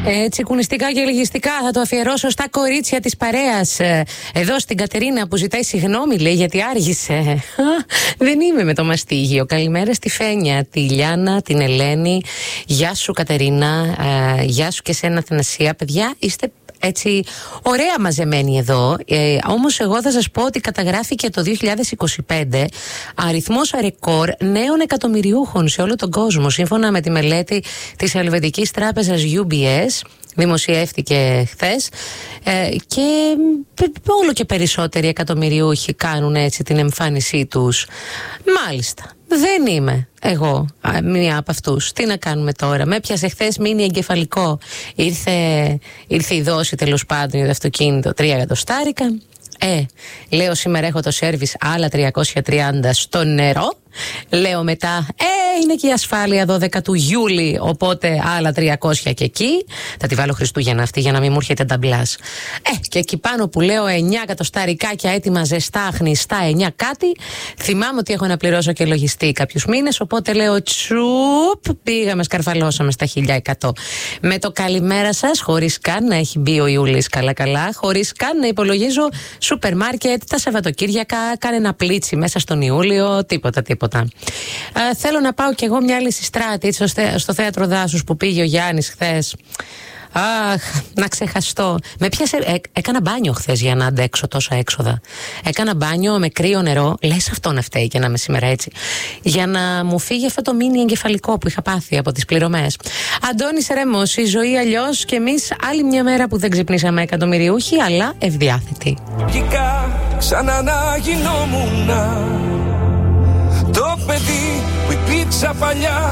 Έτσι, κουνιστικά και λογιστικά θα το αφιερώσω στα κορίτσια της παρέας. Εδώ στην Κατερίνα που ζητάει συγγνώμη, λέει, γιατί άργησε. Δεν είμαι με το μαστίγιο. Καλημέρα στη Φένια, τη Λιάννα, την Ελένη. Γεια σου, Κατερίνα. Γεια σου και σένα, Αθανασία. Παιδιά, είστε έτσι ωραία μαζεμένοι εδώ. Όμως εγώ θα σας πω ότι καταγράφηκε το 2025 αριθμός ρεκόρ νέων εκατομμυριούχων σε όλο τον κόσμο, σύμφωνα με τη μελέτη της Ελβετικής Τράπεζας UBS. Δημοσιεύτηκε χθες και όλο και περισσότεροι εκατομμυριούχοι κάνουν έτσι την εμφάνισή τους. Μάλιστα, δεν είμαι εγώ μία από αυτούς. Τι να κάνουμε τώρα? Με έπιασε χθες μίνι εγκεφαλικό. Ήρθε η δόση τέλος πάντων για το αυτοκίνητο 3 εκατοστάρικα. Λέω σήμερα έχω το σέρβις άλλα 330 στο νερό. Λέω μετά είναι και η ασφάλεια 12 του Ιούλη, οπότε άλλα 300 και εκεί. Θα τη βάλω Χριστούγεννα αυτή για να μην μου έρχεται νταμπλάς. Και εκεί πάνω που λέω 9 εκατοσταρικάκια έτοιμα ζεστά, χνιστά, 9 κάτι. Θυμάμαι ότι έχω να πληρώσω και λογιστή κάποιους μήνες, οπότε λέω τσουπ, πήγαμε, σκαρφαλώσαμε στα 1100. Με το καλημέρα σας, χωρίς καν να έχει μπει ο Ιούλης καλά-καλά, χωρίς καν να υπολογίζω σούπερ μάρκετ, τα Σαββατοκύριακα, κάνε ένα πλίτσι μέσα στον Ιούλιο, τίποτα. Θέλω να πάω κι εγώ μια Λυσιστράτη στο θέατρο Δάσους που πήγε ο Γιάννης χθες. Να ξεχαστώ. Έκανα μπάνιο χθες για να αντέξω τόσα έξοδα. Έκανα μπάνιο με κρύο νερό. Λες αυτό να φταίει και να είμαι σήμερα έτσι. Για να μου φύγει αυτό το μίνι εγκεφαλικό που είχα πάθει από τις πληρωμές. Αντώνης Ρέμος, η ζωή αλλιώς και εμείς άλλη μια μέρα που δεν ξυπνήσαμε εκατομμυριούχοι, αλλά ευδιάθετοι. Ξανά να γινόμουν το παιδί που υπήρξα παλιά.